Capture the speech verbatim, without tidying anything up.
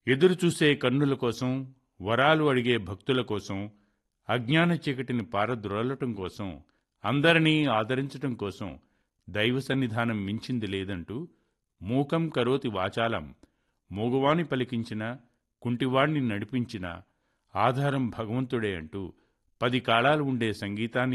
ఎదురుచూసే కన్నుల కోసం, వరాలు అడిగే భక్తుల కోసం, అజ్ఞాన చీకటిని పారద్రోలటం కోసం, అందరినీ ఆదరించటం కోసం దైవ సన్నిధానం మించింది లేదంటూ మూకం కరోతి వాచాలం, మూగవాణి పలికించిన, కుంటివాణ్ణి నడిపించిన ఆధారం భగవంతుడే అంటూ పది కాలాలు ఉండే సంగీతాన్ని